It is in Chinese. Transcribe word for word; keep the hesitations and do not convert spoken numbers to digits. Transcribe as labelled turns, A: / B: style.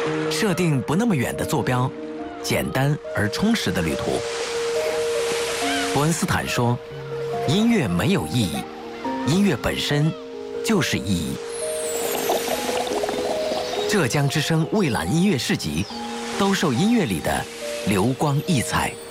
A: 设定不那么远的坐标，简单而充实的旅途。伯恩斯坦说：“音乐没有意义，音乐本身就是意义。”浙江之声蔚蓝音乐市集，兜售音乐里的流光溢彩。